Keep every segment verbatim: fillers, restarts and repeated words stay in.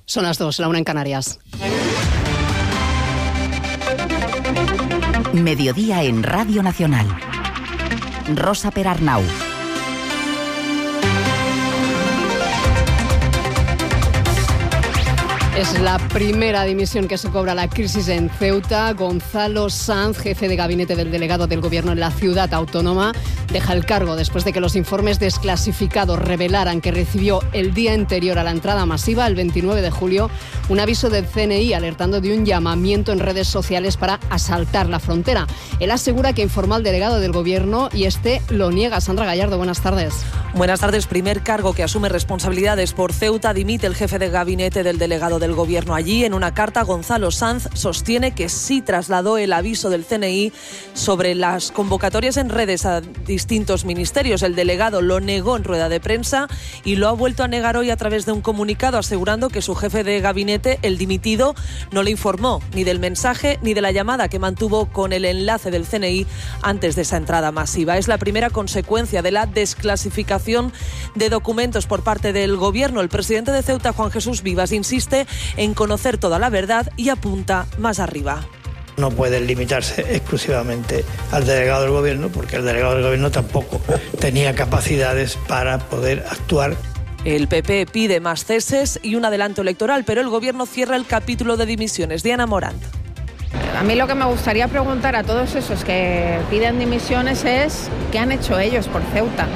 Son las dos, la una en Canarias. Mediodía en Radio Nacional. Rosa Perarnau. Es la primera dimisión que se cobra la crisis en Ceuta. Gonzalo Sanz, jefe de gabinete del delegado del Gobierno en la ciudad autónoma, deja el cargo después de que los informes desclasificados revelaran que recibió el día anterior a la entrada masiva, el veintinueve de julio, un aviso del C N I alertando de un llamamiento en redes sociales para asaltar la frontera. Él asegura que informó al delegado del Gobierno y este lo niega. Sandra Gallardo, buenas tardes. Buenas tardes. Primer cargo que asume responsabilidades por Ceuta. Dimite el jefe de gabinete del delegado del Gobierno allí. En una carta, Gonzalo Sanz sostiene que sí trasladó el aviso del C N I sobre las convocatorias en redes a distintos ministerios. El delegado lo negó en rueda de prensa y lo ha vuelto a negar hoy a través de un comunicado, asegurando que su jefe de gabinete, el dimitido, no le informó ni del mensaje ni de la llamada que mantuvo con el enlace del C N I antes de esa entrada masiva. Es la primera consecuencia de la desclasificación de documentos por parte del Gobierno. El presidente de Ceuta, Juan Jesús Vivas, insiste en conocer toda la verdad y apunta más arriba. No puede limitarse exclusivamente al delegado del Gobierno, porque el delegado del Gobierno tampoco tenía capacidades para poder actuar. El P P pide más ceses y un adelanto electoral, pero el Gobierno cierra el capítulo de dimisiones. Diana Morant. A mí lo que me gustaría preguntar a todos esos que piden dimisiones es ¿qué han hecho ellos por Ceuta?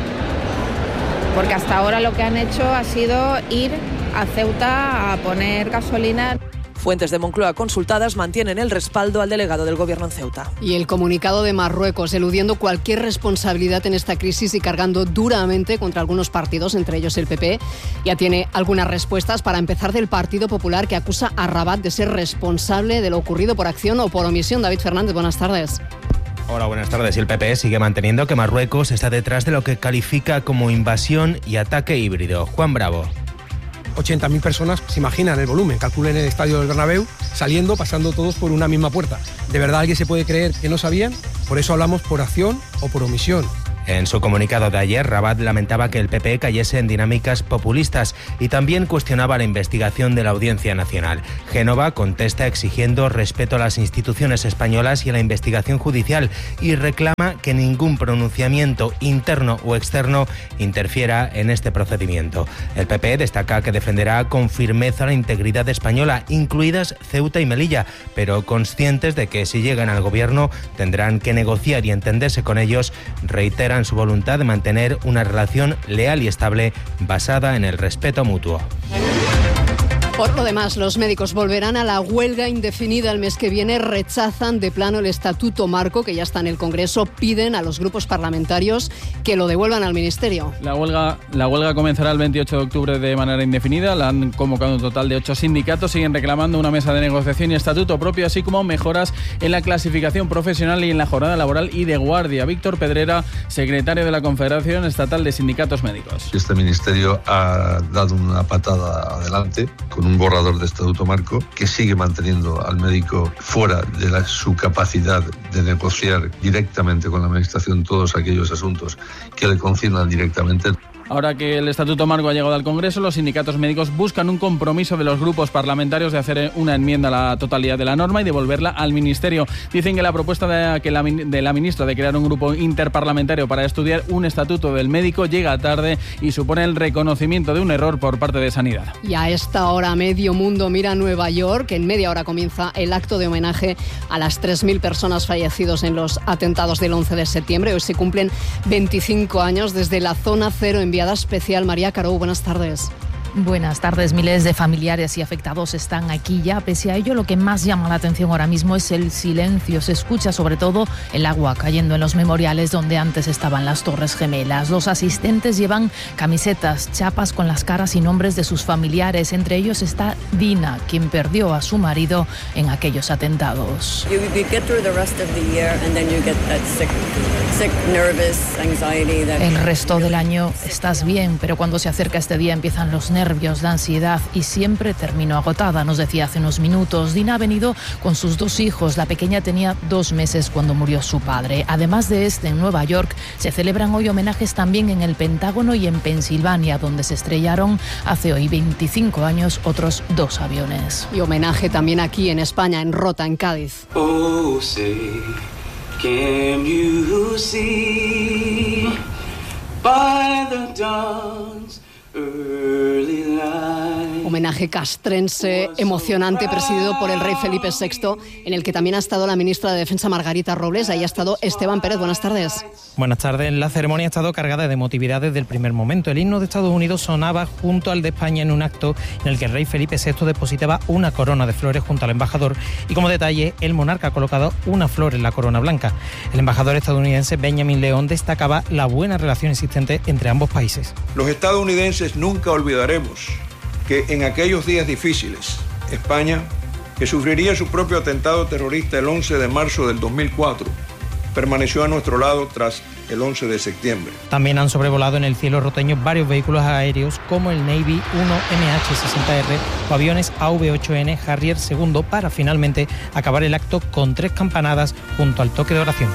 Porque hasta ahora lo que han hecho ha sido ir a Ceuta a poner gasolina. Fuentes de Moncloa consultadas mantienen el respaldo al delegado del Gobierno en Ceuta. Y el comunicado de Marruecos, eludiendo cualquier responsabilidad en esta crisis y cargando duramente contra algunos partidos, entre ellos el P P, ya tiene algunas respuestas. Para empezar, del Partido Popular, que acusa a Rabat de ser responsable de lo ocurrido por acción o por omisión. David Fernández, buenas tardes. Hola, buenas tardes. Y el P P sigue manteniendo que Marruecos está detrás de lo que califica como invasión y ataque híbrido. Juan Bravo. ochenta mil personas, se imaginan el volumen, calculen el estadio del Bernabéu, saliendo, pasando todos por una misma puerta. ¿De verdad alguien se puede creer que no sabían? Por eso hablamos por acción o por omisión. En su comunicado de ayer, Rabat lamentaba que el P P cayese en dinámicas populistas y también cuestionaba la investigación de la Audiencia Nacional. Génova contesta exigiendo respeto a las instituciones españolas y a la investigación judicial y reclama que ningún pronunciamiento interno o externo interfiera en este procedimiento. El P P destaca que defenderá con firmeza la integridad española, incluidas Ceuta y Melilla, pero conscientes de que si llegan al gobierno tendrán que negociar y entenderse con ellos. Reiteran su voluntad de mantener una relación leal y estable basada en el respeto mutuo. Por lo demás, los médicos volverán a la huelga indefinida el mes que viene. Rechazan de plano el Estatuto Marco, que ya está en el Congreso. Piden a los grupos parlamentarios que lo devuelvan al Ministerio. La huelga, la huelga comenzará el veintiocho de octubre de manera indefinida. La han convocado un total de ocho sindicatos. Siguen reclamando una mesa de negociación y estatuto propio, así como mejoras en la clasificación profesional y en la jornada laboral y de guardia. Víctor Pedrera, secretario de la Confederación Estatal de Sindicatos Médicos. Este ministerio ha dado una patada adelante con un borrador de Estatuto Marco que sigue manteniendo al médico fuera de la, su capacidad de negociar directamente con la Administración todos aquellos asuntos que le conciernan directamente. Ahora que el Estatuto Marco ha llegado al Congreso, los sindicatos médicos buscan un compromiso de los grupos parlamentarios de hacer una enmienda a la totalidad de la norma y devolverla al Ministerio. Dicen que la propuesta de, que la, de la ministra de crear un grupo interparlamentario para estudiar un estatuto del médico llega tarde y supone el reconocimiento de un error por parte de Sanidad. Y a esta hora medio mundo mira a Nueva York. En media hora comienza el acto de homenaje a las tres mil personas fallecidos en los atentados del once de septiembre. Hoy se cumplen veinticinco años desde la zona cero enviada especial. María Carou, buenas tardes. Buenas tardes. Miles de familiares y afectados están aquí ya. Pese a ello, lo que más llama la atención ahora mismo es el silencio. Se escucha sobre todo el agua cayendo en los memoriales donde antes estaban las Torres Gemelas. Los asistentes llevan camisetas, chapas con las caras y nombres de sus familiares. Entre ellos está Dina, quien perdió a su marido en aquellos atentados. El resto del año estás bien, pero cuando se acerca este día empiezan los nervios nervios, la ansiedad y siempre termino agotada, nos decía hace unos minutos. Dina ha venido con sus dos hijos. La pequeña tenía dos meses cuando murió su padre. Además de este, en Nueva York se celebran hoy homenajes también en el Pentágono y en Pensilvania, donde se estrellaron hace hoy veinticinco años otros dos aviones. Y homenaje también aquí en España, en Rota, en Cádiz. Oh, say, can you see by the dawn's early light? Homenaje castrense emocionante presidido por el rey Felipe sexto, en el que también ha estado la ministra de Defensa Margarita Robles. Ahí ha estado Esteban Pérez. Buenas tardes. Buenas tardes. La ceremonia ha estado cargada de emotividad desde el primer momento. El himno de Estados Unidos sonaba junto al de España en un acto en el que el rey Felipe sexto depositaba una corona de flores junto al embajador y, como detalle, el monarca ha colocado una flor en la corona blanca. El embajador estadounidense Benjamin León destacaba la buena relación existente entre ambos países. Los estadounidenses nunca olvidaremos que en aquellos días difíciles, España, que sufriría su propio atentado terrorista el once de marzo del dos mil cuatro, permaneció a nuestro lado tras el once de septiembre. También han sobrevolado en el cielo roteño varios vehículos aéreos como el Navy uno M H sesenta R o aviones A V ocho N Harrier segundo para finalmente acabar el acto con tres campanadas junto al toque de oración.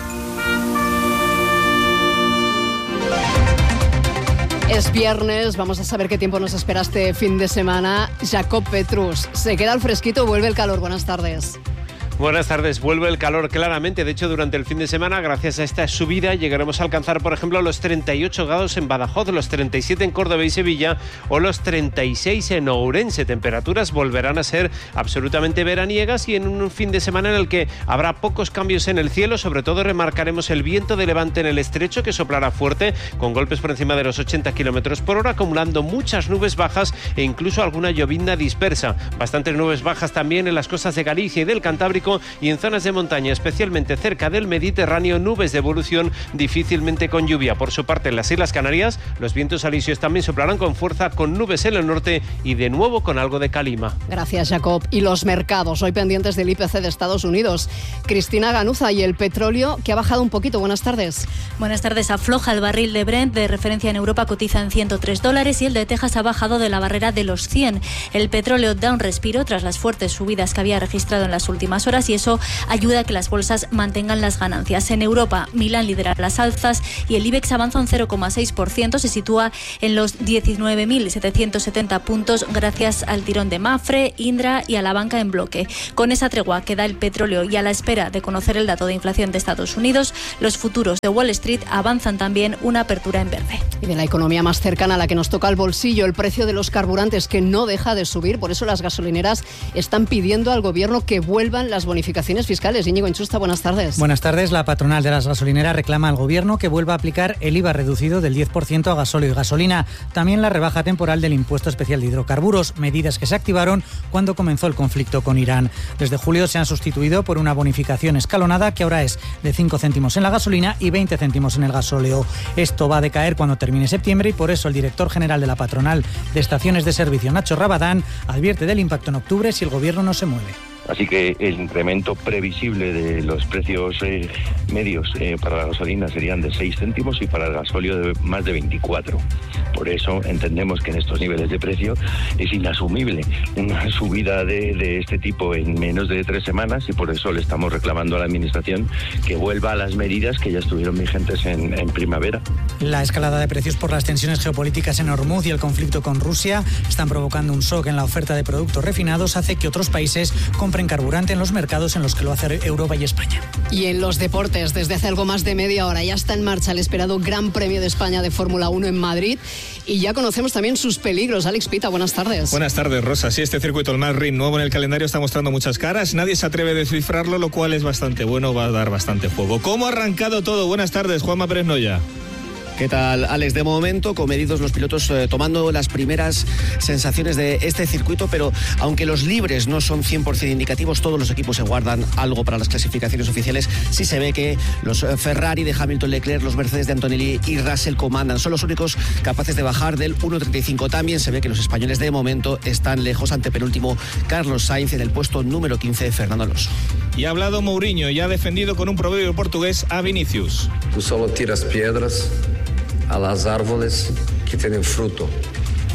Es viernes, vamos a saber qué tiempo nos espera este fin de semana. Jacob Petrus, se queda el fresquito, vuelve el calor. Buenas tardes. Buenas tardes, vuelve el calor claramente. De hecho, durante el fin de semana, gracias a esta subida, llegaremos a alcanzar, por ejemplo, los treinta y ocho grados en Badajoz, los treinta y siete en Córdoba y Sevilla o los treinta y seis en Ourense. Temperaturas volverán a ser absolutamente veraniegas y en un fin de semana en el que habrá pocos cambios en el cielo. Sobre todo remarcaremos el viento de levante en el estrecho, que soplará fuerte, con golpes por encima de los ochenta kilómetros por hora, acumulando muchas nubes bajas e incluso alguna llovizna dispersa. Bastantes nubes bajas también en las costas de Galicia y del Cantábrico, y en zonas de montaña, especialmente cerca del Mediterráneo, nubes de evolución difícilmente con lluvia. Por su parte, en las Islas Canarias, los vientos alisios también soplarán con fuerza, con nubes en el norte y de nuevo con algo de calima. Gracias, Jacob. Y los mercados, hoy pendientes del I P C de Estados Unidos. Cristina Ganuza, y el petróleo, que ha bajado un poquito. Buenas tardes. Buenas tardes. Afloja el barril de Brent, de referencia en Europa, cotiza en ciento tres dólares y el de Texas ha bajado de la barrera de los cien. El petróleo da un respiro tras las fuertes subidas que había registrado en las últimas horas, y eso ayuda a que las bolsas mantengan las ganancias. En Europa, Milán lidera las alzas y el IBEX avanza un cero coma seis por ciento, se sitúa en los diecinueve mil setecientos setenta puntos gracias al tirón de Mafre, Indra y a la banca en bloque. Con esa tregua que da el petróleo y a la espera de conocer el dato de inflación de Estados Unidos, los futuros de Wall Street avanzan también una apertura en verde. Y de la economía más cercana a la que nos toca el bolsillo, el precio de los carburantes, que no deja de subir. Por eso las gasolineras están pidiendo al gobierno que vuelvan las bonificaciones fiscales. Íñigo Inchusta, buenas tardes. Buenas tardes. La patronal de las gasolineras reclama al gobierno que vuelva a aplicar el I V A reducido del diez por ciento a gasóleo y gasolina. También la rebaja temporal del impuesto especial de hidrocarburos, medidas que se activaron cuando comenzó el conflicto con Irán. Desde julio se han sustituido por una bonificación escalonada que ahora es de cinco céntimos en la gasolina y veinte céntimos en el gasóleo. Esto va a decaer cuando termine septiembre y por eso el director general de la patronal de estaciones de servicio, Nacho Rabadán, advierte del impacto en octubre si el gobierno no se mueve. Así que el incremento previsible de los precios eh, medios eh, para la gasolina serían de seis céntimos y para el gasóleo de más de veinticuatro. Por eso entendemos que en estos niveles de precio es inasumible una subida de, de este tipo en menos de tres semanas y por eso le estamos reclamando a la Administración que vuelva a las medidas que ya estuvieron vigentes en, en primavera. La escalada de precios por las tensiones geopolíticas en Hormuz y el conflicto con Rusia están provocando un shock en la oferta de productos refinados, hace que otros países compren en carburante en los mercados en los que lo hace Europa y España. Y en los deportes, desde hace algo más de media hora ya está en marcha el esperado Gran Premio de España de Fórmula uno en Madrid y ya conocemos también sus peligros. Alex Pita, buenas tardes. Buenas tardes, Rosa. Sí, este circuito, el más ring nuevo en el calendario, está mostrando muchas caras. Nadie se atreve a descifrarlo, lo cual es bastante bueno, va a dar bastante juego. ¿Cómo ha arrancado todo? Buenas tardes, Juanma Pérez Noya. ¿Qué tal, Alex? De momento, comedidos los pilotos eh, tomando las primeras sensaciones de este circuito, pero aunque los libres no son cien por ciento indicativos, todos los equipos se guardan algo para las clasificaciones oficiales. Sí se ve que los Ferrari de Hamilton, Leclerc, los Mercedes de Antonelli y Russell comandan. Son los únicos capaces de bajar del uno treinta y cinco. También se ve que los españoles de momento están lejos, ante penúltimo Carlos Sainz en el puesto número quince, Fernando Alonso. Y ha hablado Mourinho y ha defendido con un proverbio portugués a Vinicius. Tú solo tiras piedras a las árboles que tienen fruto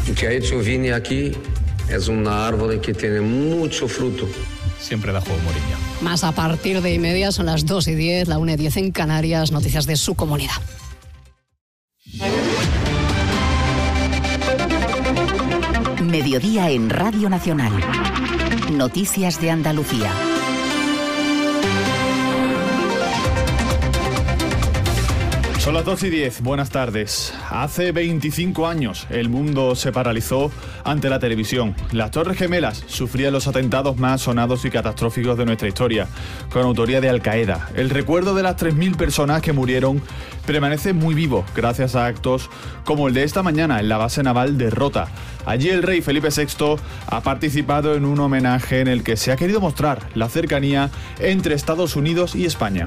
Lo que ha hecho Vini aquí es una árbol que tiene mucho fruto. Siempre da juego Mourinho. Más a partir de y media, son las dos y diez, la una y diez en Canarias, noticias de su comunidad. Mediodía en Radio Nacional. Noticias de Andalucía. Son las dos y diez, buenas tardes. Hace veinticinco años el mundo se paralizó ante la televisión. Las Torres Gemelas sufrían los atentados más sonados y catastróficos de nuestra historia, con autoría de Al Qaeda. El recuerdo de las tres mil personas que murieron permanece muy vivo gracias a actos como el de esta mañana en la base naval de Rota. Allí el rey Felipe sexto ha participado en un homenaje en el que se ha querido mostrar la cercanía entre Estados Unidos y España.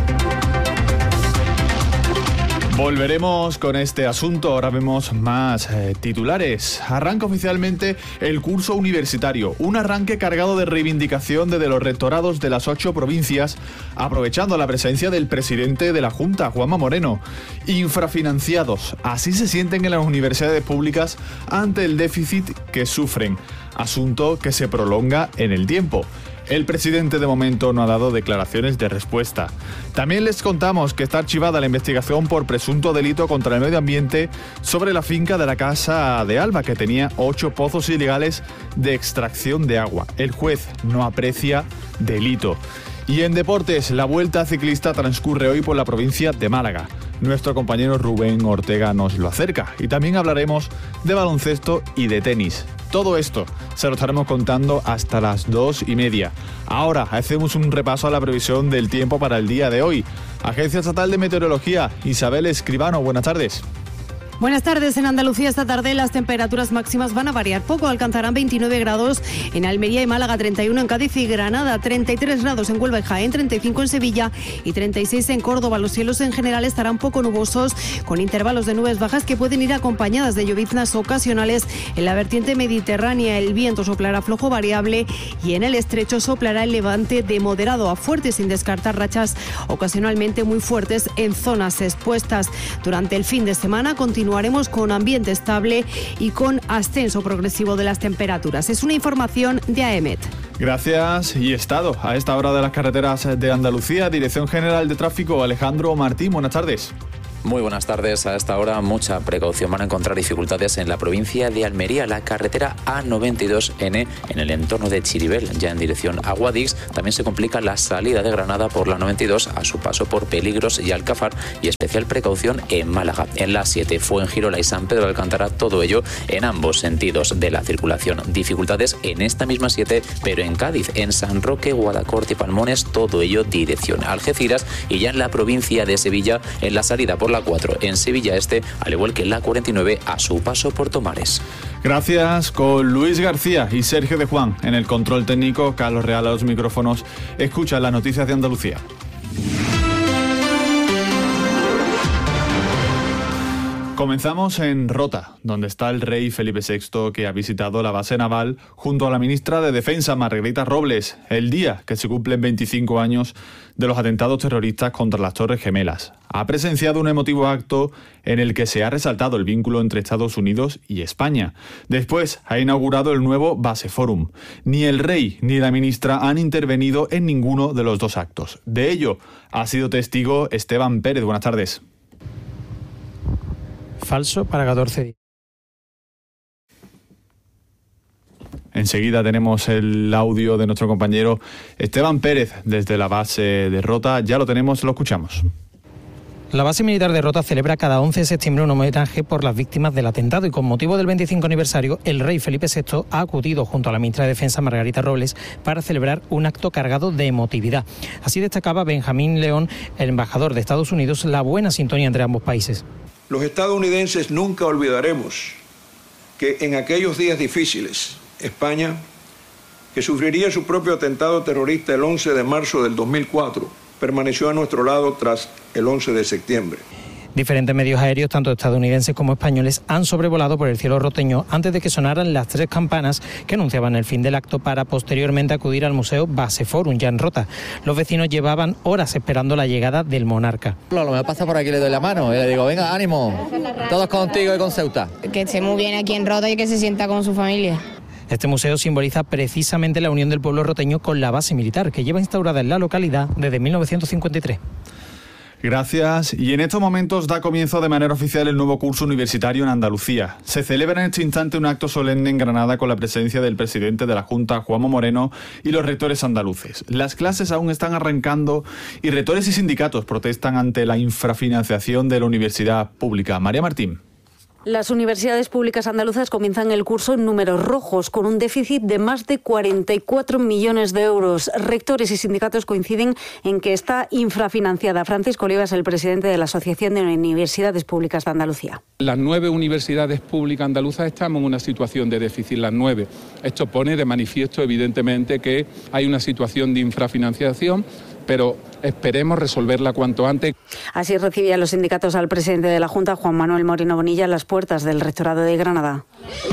Volveremos con este asunto, ahora vemos más eh, titulares. Arranca oficialmente el curso universitario, un arranque cargado de reivindicación desde los rectorados de las ocho provincias, aprovechando la presencia del presidente de la Junta, Juanma Moreno. Infrafinanciados, así se sienten en las universidades públicas ante el déficit que sufren, asunto que se prolonga en el tiempo. El presidente de momento no ha dado declaraciones de respuesta. También les contamos que está archivada la investigación por presunto delito contra el medio ambiente sobre la finca de la Casa de Alba, que tenía ocho pozos ilegales de extracción de agua. El juez no aprecia delito. Y en deportes, la Vuelta Ciclista transcurre hoy por la provincia de Málaga. Nuestro compañero Rubén Ortega nos lo acerca. Y también hablaremos de baloncesto y de tenis. Todo esto se lo estaremos contando hasta las dos y media. Ahora hacemos un repaso a la previsión del tiempo para el día de hoy. Agencia Estatal de Meteorología, Isabel Escribano, buenas tardes. Buenas tardes. En Andalucía esta tarde las temperaturas máximas van a variar poco. Alcanzarán veintinueve grados en Almería y Málaga, treinta y uno en Cádiz y Granada, treinta y tres grados en Huelva y Jaén, treinta y cinco en Sevilla y treinta y seis en Córdoba. Los cielos en general estarán poco nubosos, con intervalos de nubes bajas que pueden ir acompañadas de lloviznas ocasionales. En la vertiente mediterránea el viento soplará flojo variable y en el estrecho soplará el levante de moderado a fuerte, sin descartar rachas ocasionalmente muy fuertes en zonas expuestas. Durante el fin de semana continuará Continuaremos con ambiente estable y con ascenso progresivo de las temperaturas. Es una información de A E M E T. Gracias. Y estado a esta hora de las carreteras de Andalucía. Dirección General de Tráfico, Alejandro Martín, buenas tardes. Muy buenas tardes. A esta hora mucha precaución. Van a encontrar dificultades en la provincia de Almería, la carretera A noventa y dos ene en el entorno de Chiribel, ya en dirección a Guadix. También se complica la salida de Granada por la noventa y dos a su paso por Peligros y Alcázar, y especial precaución en Málaga, en la siete, Fuengirola y San Pedro de Alcántara, todo ello en ambos sentidos de la circulación. Dificultades en esta misma siete, pero en Cádiz, en San Roque, Guadacorte y Palmones, todo ello dirección a Algeciras, y ya en la provincia de Sevilla, en la salida por la cuatro en Sevilla Este, al igual que la cuarenta y nueve a su paso por Tomares. Gracias. Con Luis García y Sergio de Juan en el control técnico, Carlos Real a los micrófonos. Escucha las noticias de Andalucía. Comenzamos en Rota, donde está el rey Felipe sexto, que ha visitado la base naval junto a la ministra de Defensa, Margarita Robles, el día que se cumplen veinticinco años de los atentados terroristas contra las Torres Gemelas. Ha presenciado un emotivo acto en el que se ha resaltado el vínculo entre Estados Unidos y España. Después ha inaugurado el nuevo Base Forum. Ni el rey ni la ministra han intervenido en ninguno de los dos actos. De ello ha sido testigo Esteban Pérez. Buenas tardes. Falso para catorce días. Enseguida tenemos el audio de nuestro compañero Esteban Pérez desde la base de Rota. Ya lo tenemos, lo escuchamos. La base militar de Rota celebra cada once de septiembre un homenaje por las víctimas del atentado, y con motivo del veinticinco aniversario, el rey Felipe sexto ha acudido junto a la ministra de Defensa, Margarita Robles, para celebrar un acto cargado de emotividad. Así destacaba Benjamín León, el embajador de Estados Unidos, la buena sintonía entre ambos países. Los estadounidenses nunca olvidaremos que en aquellos días difíciles, España, que sufriría su propio atentado terrorista el once de marzo del dos mil cuatro, permaneció a nuestro lado tras el once de septiembre. Diferentes medios aéreos, tanto estadounidenses como españoles, han sobrevolado por el cielo roteño antes de que sonaran las tres campanas que anunciaban el fin del acto para posteriormente acudir al Museo Base Forum, ya en Rota. Los vecinos llevaban horas esperando la llegada del monarca. Lo mejor pasa por aquí, le doy la mano y le digo, venga, ánimo, todos contigo y con Ceuta. Que esté muy bien aquí en Rota y que se sienta con su familia. Este museo simboliza precisamente la unión del pueblo roteño con la base militar, que lleva instaurada en la localidad desde mil novecientos cincuenta y tres. Gracias. Y en estos momentos da comienzo de manera oficial el nuevo curso universitario en Andalucía. Se celebra en este instante un acto solemne en Granada con la presencia del presidente de la Junta, Juanma Moreno, y los rectores andaluces. Las clases aún están arrancando y rectores y sindicatos protestan ante la infrafinanciación de la universidad pública. María Martín. Las universidades públicas andaluzas comienzan el curso en números rojos, con un déficit de más de cuarenta y cuatro millones de euros. Rectores y sindicatos coinciden en que está infrafinanciada. Francisco Oliva es el presidente de la Asociación de Universidades Públicas de Andalucía. Las nueve universidades públicas andaluzas estamos en una situación de déficit, las nueve. Esto pone de manifiesto, evidentemente, que hay una situación de infrafinanciación, pero esperemos resolverla cuanto antes. Así recibían los sindicatos al presidente de la Junta, Juan Manuel Moreno Bonilla, a las puertas del Rectorado de Granada.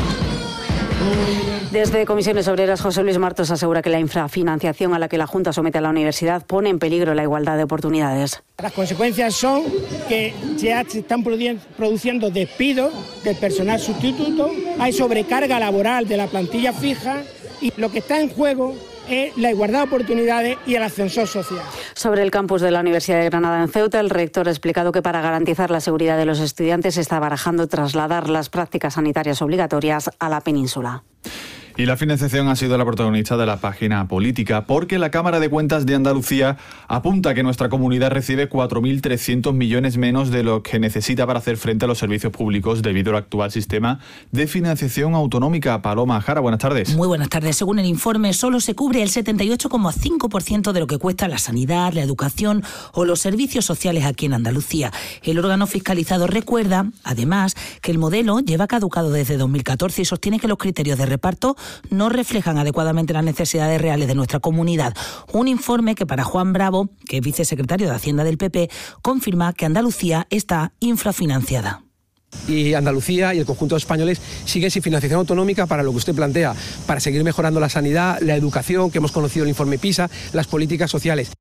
Desde Comisiones Obreras, José Luis Martos asegura que la infrafinanciación a la que la Junta somete a la universidad pone en peligro la igualdad de oportunidades. Las consecuencias son que ya se están produciendo despidos del personal sustituto, hay sobrecarga laboral de la plantilla fija y lo que está en juego es la igualdad de oportunidades y el ascensor social. Sobre el campus de la Universidad de Granada en Ceuta, el rector ha explicado que para garantizar la seguridad de los estudiantes se está barajando trasladar las prácticas sanitarias obligatorias a la península. Y la financiación ha sido la protagonista de la página política, porque la Cámara de Cuentas de Andalucía apunta que nuestra comunidad recibe cuatro mil trescientos millones menos de lo que necesita para hacer frente a los servicios públicos debido al actual sistema de financiación autonómica. Paloma Jara, buenas tardes. Muy buenas tardes. Según el informe, solo se cubre el setenta y ocho coma cinco por ciento de lo que cuesta la sanidad, la educación o los servicios sociales aquí en Andalucía. El órgano fiscalizado recuerda, además, que el modelo lleva caducado desde dos mil catorce y sostiene que los criterios de reparto no reflejan adecuadamente las necesidades reales de nuestra comunidad. Un informe que para Juan Bravo, que es vicesecretario de Hacienda del P P, confirma que Andalucía está infrafinanciada. Y Andalucía y el conjunto de españoles siguen sin financiación autonómica para lo que usted plantea, para seguir mejorando la sanidad, la educación, que hemos conocido el informe PISA, las políticas sociales.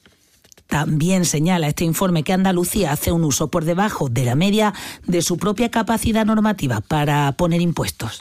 También señala este informe que Andalucía hace un uso por debajo de la media de su propia capacidad normativa para poner impuestos.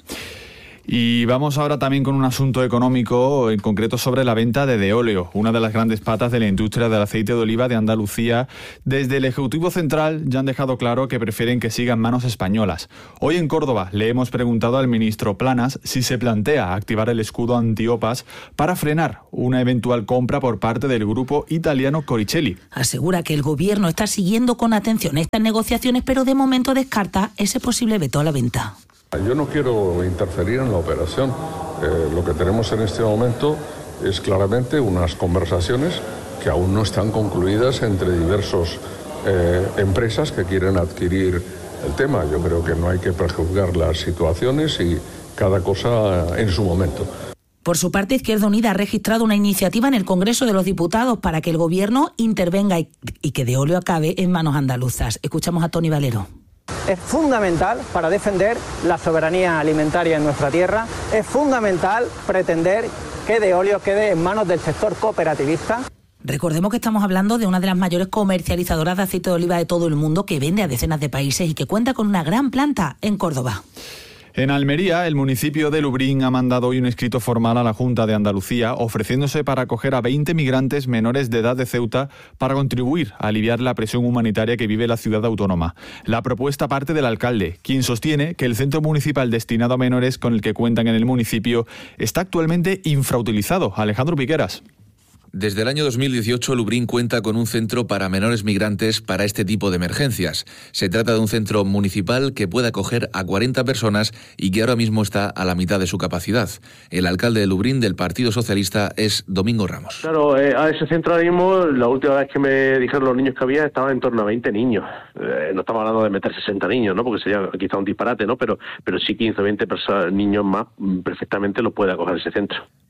Y vamos ahora también con un asunto económico, en concreto sobre la venta de Deoleo, una de las grandes patas de la industria del aceite de oliva de Andalucía. Desde el Ejecutivo Central ya han dejado claro que prefieren que sigan manos españolas. Hoy en Córdoba le hemos preguntado al ministro Planas si se plantea activar el escudo antiopas para frenar una eventual compra por parte del grupo italiano Coricelli. Asegura que el gobierno está siguiendo con atención estas negociaciones, pero de momento descarta ese posible veto a la venta. Yo no quiero interferir en la operación. Eh, lo que tenemos en este momento es claramente unas conversaciones que aún no están concluidas entre diversas eh, empresas que quieren adquirir el tema. Yo creo que no hay que prejuzgar las situaciones y cada cosa en su momento. Por su parte, Izquierda Unida ha registrado una iniciativa en el Congreso de los Diputados para que el Gobierno intervenga y, y que Deoleo acabe en manos andaluzas. Escuchamos a Toni Valero. Es fundamental para defender la soberanía alimentaria en nuestra tierra, es fundamental pretender que Deoleo quede en manos del sector cooperativista. Recordemos que estamos hablando de una de las mayores comercializadoras de aceite de oliva de todo el mundo, que vende a decenas de países y que cuenta con una gran planta en Córdoba. En Almería, el municipio de Lubrín ha mandado hoy un escrito formal a la Junta de Andalucía ofreciéndose para acoger a veinte migrantes menores de edad de Ceuta para contribuir a aliviar la presión humanitaria que vive la ciudad autónoma. La propuesta parte del alcalde, quien sostiene que el centro municipal destinado a menores con el que cuentan en el municipio está actualmente infrautilizado. Alejandro Piqueras. Desde el año dos mil dieciocho, Lubrín cuenta con un centro para menores migrantes para este tipo de emergencias. Se trata de un centro municipal que puede acoger a cuarenta personas y que ahora mismo está a la mitad de su capacidad. El alcalde de Lubrín del Partido Socialista es Domingo Ramos. Claro, eh, a ese centro ahora mismo, la última vez que me dijeron los niños que había, estaban en torno a veinte niños. Eh, no estamos hablando de meter sesenta niños, ¿no? Porque sería quizá un disparate, ¿no? Pero, pero sí quince o veinte niños más perfectamente los puede acoger ese centro.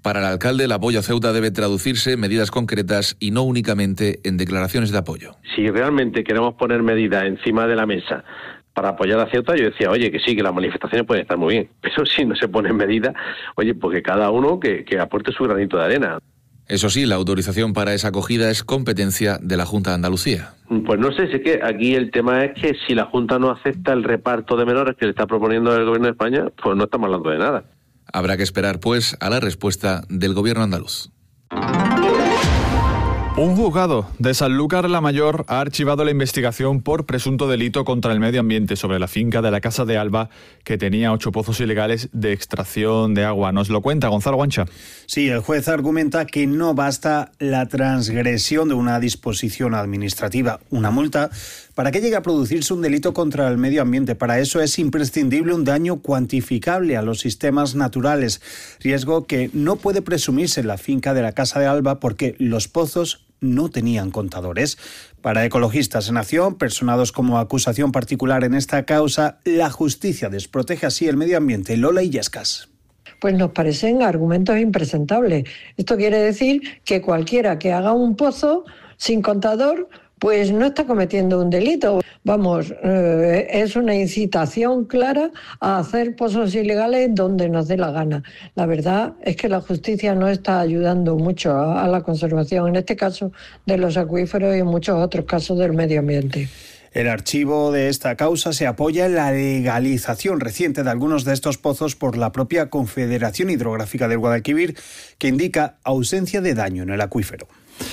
Para el alcalde, el apoyo a Ceuta debe traducirse en medidas concretas y no únicamente en declaraciones de apoyo. Si realmente queremos poner medidas encima de la mesa para apoyar a Ceuta, yo decía, oye, que sí, que las manifestaciones pueden estar muy bien, pero si no se ponen medidas, oye, pues que cada uno que, que aporte su granito de arena. Eso sí, la autorización para esa acogida es competencia de la Junta de Andalucía. Pues no sé, sé que aquí el tema es que si la Junta no acepta el reparto de menores que le está proponiendo el Gobierno de España, pues no estamos hablando de nada. Habrá que esperar, pues, a la respuesta del Gobierno andaluz. Un juzgado de Sanlúcar la Mayor ha archivado la investigación por presunto delito contra el medio ambiente sobre la finca de la Casa de Alba, que tenía ocho pozos ilegales de extracción de agua. Nos lo cuenta Gonzalo Guancha. Sí, el juez argumenta que no basta la transgresión de una disposición administrativa, una multa, para que llegue a producirse un delito contra el medio ambiente. Para eso es imprescindible un daño cuantificable a los sistemas naturales, riesgo que no puede presumirse en la finca de la Casa de Alba porque los pozos no tenían contadores. Para Ecologistas en Acción, personados como acusación particular en esta causa, la justicia desprotege así el medio ambiente. Lola Illescas. Pues nos parecen argumentos impresentables. Esto quiere decir que cualquiera que haga un pozo sin contador pues no está cometiendo un delito. Vamos, eh, es una incitación clara a hacer pozos ilegales donde nos dé la gana. La verdad es que la justicia no está ayudando mucho a, a la conservación, en este caso de los acuíferos y en muchos otros casos del medio ambiente. El archivo de esta causa se apoya en la legalización reciente de algunos de estos pozos por la propia Confederación Hidrográfica del Guadalquivir, que indica ausencia de daño en el acuífero.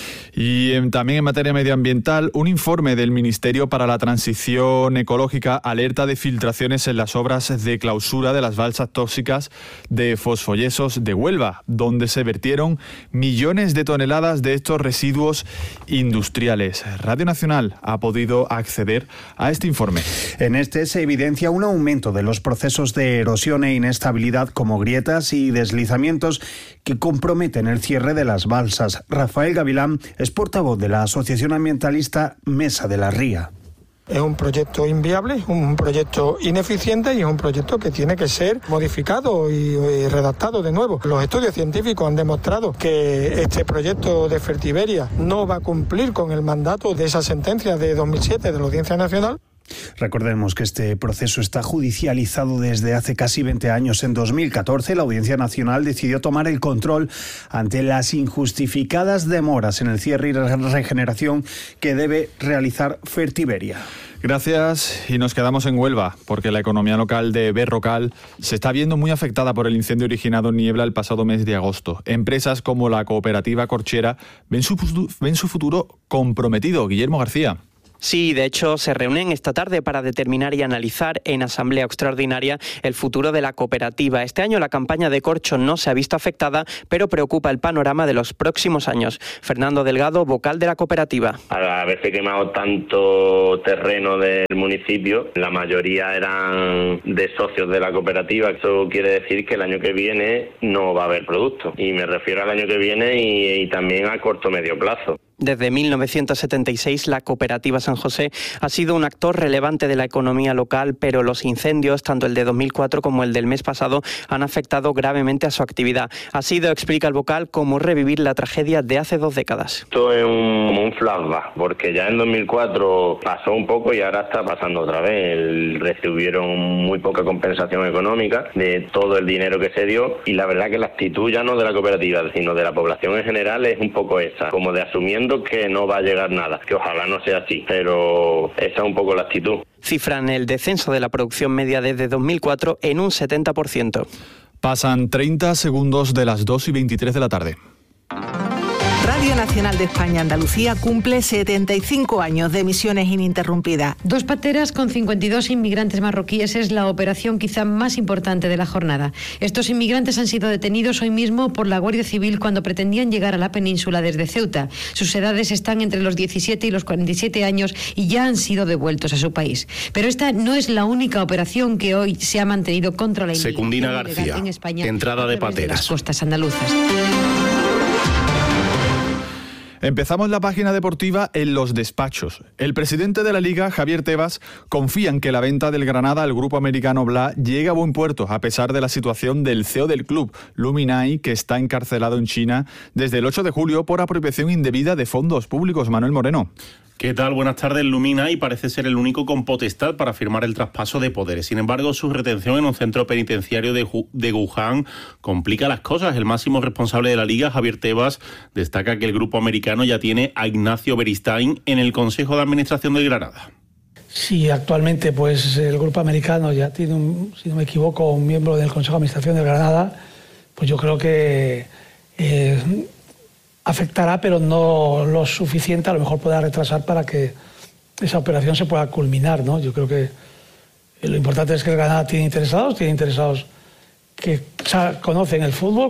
Y en, también en materia medioambiental, un informe del Ministerio para la Transición Ecológica alerta de filtraciones en las obras de clausura de las balsas tóxicas de fosfoyesos de Huelva, donde se vertieron millones de toneladas de estos residuos industriales. Radio Nacional ha podido acceder a este informe. En este se evidencia un aumento de los procesos de erosión e inestabilidad como grietas y deslizamientos que comprometen el cierre de las balsas. Rafael Gavilán es portavoz de la asociación ambientalista Mesa de la Ría. Es un proyecto inviable, es un proyecto ineficiente y es un proyecto que tiene que ser modificado y, y redactado de nuevo. Los estudios científicos han demostrado que este proyecto de Fertiberia no va a cumplir con el mandato de esa sentencia de dos mil siete de la Audiencia Nacional. Recordemos que este proceso está judicializado desde hace casi veinte años. En dos mil catorce, la Audiencia Nacional decidió tomar el control ante las injustificadas demoras en el cierre y regeneración que debe realizar Fertiberia. Gracias, y nos quedamos en Huelva, porque la economía local de Berrocal se está viendo muy afectada por el incendio originado en Niebla el pasado mes de agosto. Empresas como la cooperativa Corchera ven su, ven su futuro comprometido. Guillermo García. Sí, de hecho, se reúnen esta tarde para determinar y analizar en asamblea extraordinaria el futuro de la cooperativa. Este año la campaña de corcho no se ha visto afectada, pero preocupa el panorama de los próximos años. Fernando Delgado, vocal de la cooperativa. Al haberse quemado tanto terreno del municipio, la mayoría eran de socios de la cooperativa. Eso quiere decir que el año que viene no va a haber producto. Y me refiero al año que viene y, y también a corto medio plazo. Desde mil novecientos setenta y seis, la cooperativa San José ha sido un actor relevante de la economía local, pero los incendios, tanto el de dos mil cuatro como el del mes pasado, han afectado gravemente a su actividad. Ha sido, explica el vocal, como revivir la tragedia de hace dos décadas. Esto es un, como un flashback, porque ya en dos mil cuatro pasó un poco y ahora está pasando otra vez. El, recibieron muy poca compensación económica de todo el dinero que se dio, y la verdad que la actitud ya no de la cooperativa, sino de la población en general es un poco esa, como de asumiendo que no va a llegar nada, que ojalá no sea así, pero esa es un poco la actitud. Cifran el descenso de la producción media desde dos mil cuatro en un setenta por ciento. Pasan treinta segundos de las dos y veintitrés de la tarde. Radio Nacional de España Andalucía cumple setenta y cinco años de emisiones ininterrumpidas. Dos pateras con cincuenta y dos inmigrantes marroquíes es la operación quizá más importante de la jornada. Estos inmigrantes han sido detenidos hoy mismo por la Guardia Civil cuando pretendían llegar a la península desde Ceuta. Sus edades están entre los diecisiete y los cuarenta y siete años y ya han sido devueltos a su país. Pero esta no es la única operación que hoy se ha mantenido contra la inmigración Secundina García, en España, entrada de pateras. De las costas andaluzas. Empezamos la página deportiva en los despachos. El presidente de la Liga, Javier Tebas, confía en que la venta del Granada al grupo americano Bla llegue a buen puerto, a pesar de la situación del C E O del club, Luminay, que está encarcelado en China desde el ocho de julio por apropiación indebida de fondos públicos. Manuel Moreno. ¿Qué tal? Buenas tardes. Luminay parece ser el único con potestad para firmar el traspaso de poderes. Sin embargo, su retención en un centro penitenciario de, de Wuhan complica las cosas. El máximo responsable de la Liga, Javier Tebas, destaca que el grupo americano ya tiene a Ignacio Beristain en el Consejo de Administración del Granada. Sí, actualmente pues el grupo americano ya tiene, un, si no me equivoco, un miembro del Consejo de Administración del Granada. Pues yo creo que eh, afectará, pero no lo suficiente, a lo mejor pueda retrasar para que esa operación se pueda culminar, ¿no? Yo creo que lo importante es que el Granada tiene interesados, tiene interesados que conocen el fútbol.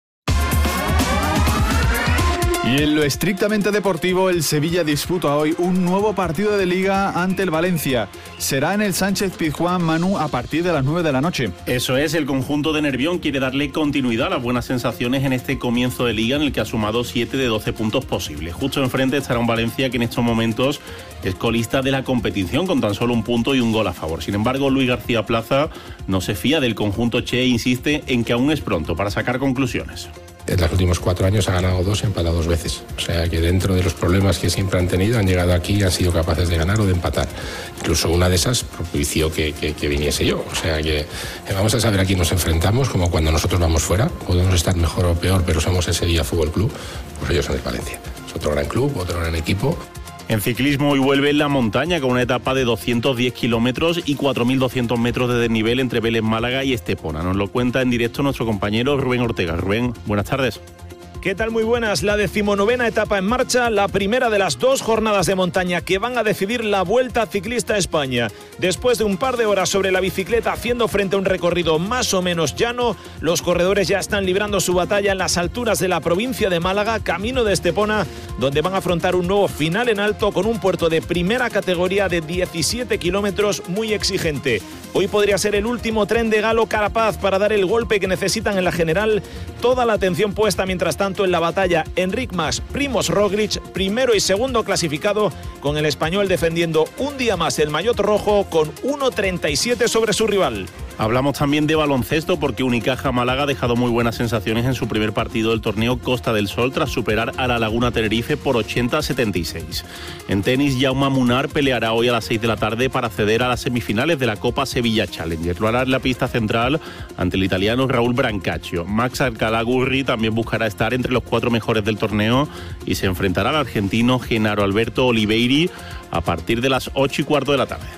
Y en lo estrictamente deportivo, el Sevilla disputa hoy un nuevo partido de Liga ante el Valencia. Será en el Sánchez-Pizjuán, Manu, a partir de las nueve de la noche. Eso es, el conjunto de Nervión quiere darle continuidad a las buenas sensaciones en este comienzo de Liga, en el que ha sumado siete de doce puntos posibles. Justo enfrente estará un Valencia que en estos momentos es colista de la competición, con tan solo un punto y un gol a favor. Sin embargo, Luis García Plaza no se fía del conjunto Che e insiste en que aún es pronto para sacar conclusiones. En los últimos cuatro años ha ganado dos y empatado dos veces. O sea que dentro de los problemas que siempre han tenido, han llegado aquí y han sido capaces de ganar o de empatar. Incluso una de esas propició que, que, que viniese yo. O sea que vamos a saber a quién nos enfrentamos, como cuando nosotros vamos fuera. Podemos estar mejor o peor, pero somos ese día Fútbol Club. Pues ellos son el Valencia. Es otro gran club, otro gran equipo. En ciclismo hoy vuelve en la montaña con una etapa de doscientos diez kilómetros y cuatro mil doscientos metros de desnivel entre Vélez, Málaga y Estepona. Nos lo cuenta en directo nuestro compañero Rubén Ortega. Rubén, buenas tardes. ¿Qué tal? Muy buenas. La decimonovena etapa en marcha, la primera de las dos jornadas de montaña que van a decidir la Vuelta Ciclista a España. Después de un par de horas sobre la bicicleta haciendo frente a un recorrido más o menos llano, los corredores ya están librando su batalla en las alturas de la provincia de Málaga, camino de Estepona, donde van a afrontar un nuevo final en alto con un puerto de primera categoría de diecisiete kilómetros muy exigente. Hoy podría ser el último tren de Galo Carapaz para dar el golpe que necesitan en la general. Toda la atención puesta mientras tanto en la batalla Enric Mas, Primož Roglič, primero y segundo clasificado, con el español defendiendo un día más el maillot rojo con uno treinta y siete sobre su rival. Hablamos también de baloncesto porque Unicaja Málaga ha dejado muy buenas sensaciones en su primer partido del torneo Costa del Sol tras superar a la Laguna Tenerife por ochenta a setenta y seis. En tenis, Jaume Munar peleará hoy a las seis de la tarde para acceder a las semifinales de la Copa Sevilla Challenger. Lo hará en la pista central ante el italiano Raúl Brancaccio. Max Alcalá-Gurri también buscará estar entre los cuatro mejores del torneo y se enfrentará al argentino Genaro Alberto Oliveira a partir de las ocho y cuarto de la tarde.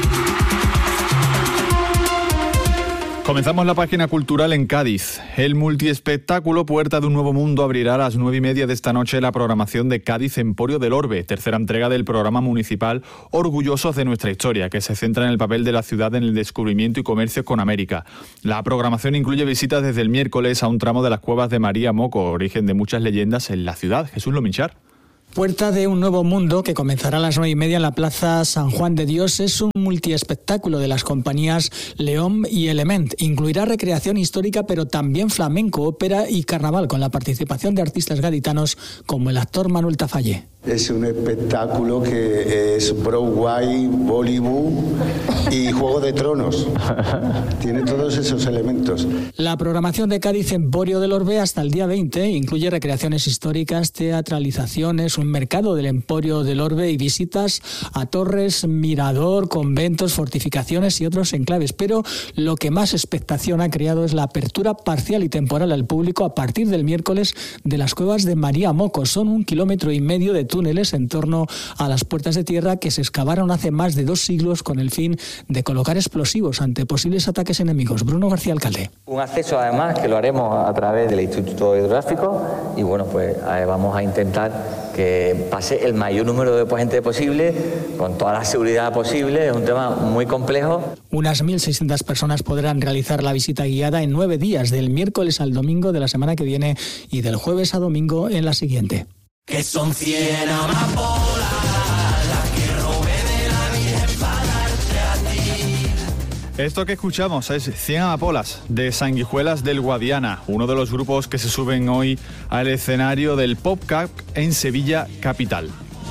Comenzamos la página cultural en Cádiz. El multiespectáculo Puerta de un Nuevo Mundo abrirá a las nueve y media de esta noche la programación de Cádiz Emporio del Orbe, tercera entrega del programa municipal Orgullosos de Nuestra Historia, que se centra en el papel de la ciudad en el descubrimiento y comercio con América. La programación incluye visitas desde el miércoles a un tramo de las cuevas de María Moco, origen de muchas leyendas en la ciudad. Jesús Lomichar. Puerta de un Nuevo Mundo, que comenzará a las nueve y media en la Plaza San Juan de Dios, es un multiespectáculo de las compañías León y Element. Incluirá recreación histórica, pero también flamenco, ópera y carnaval, con la participación de artistas gaditanos como el actor Manuel Tafallé. Es un espectáculo que es Broadway, Bollywood y Juego de Tronos. Tiene todos esos elementos. La programación de Cádiz Emporio del Orbe hasta el día veinte incluye recreaciones históricas, teatralizaciones, un mercado del Emporio del Orbe y visitas a torres, mirador, conventos, fortificaciones y otros enclaves. Pero lo que más expectación ha creado es la apertura parcial y temporal al público a partir del miércoles de las cuevas de María Moco. Son un kilómetro y medio de túneles en torno a las puertas de tierra que se excavaron hace más de dos siglos con el fin de colocar explosivos ante posibles ataques enemigos. Bruno García, alcalde. Un acceso además que lo haremos a través del Instituto Hidrográfico y bueno, pues vamos a intentar que pase el mayor número de gente posible con toda la seguridad posible. Es un tema muy complejo. Unas mil seiscientas personas podrán realizar la visita guiada en nueve días, del miércoles al domingo de la semana que viene y del jueves a domingo en la siguiente. Que son cien amapolas las que robé de la Virgen para darte a ti. Esto que escuchamos es cien amapolas de Sanguijuelas del Guadiana, uno de los grupos que se suben hoy al escenario del PopCap en Sevilla capital.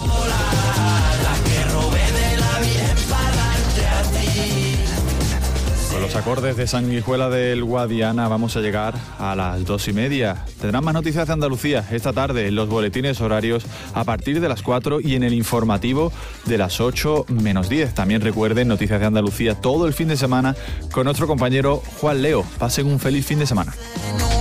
Con los acordes de Sanguijuela del Guadiana vamos a llegar a las dos y media. Tendrán más noticias de Andalucía esta tarde en los boletines horarios a partir de las cuatro y en el informativo de las ocho menos diez. También recuerden noticias de Andalucía todo el fin de semana con nuestro compañero Juan Leo. Pasen un feliz fin de semana.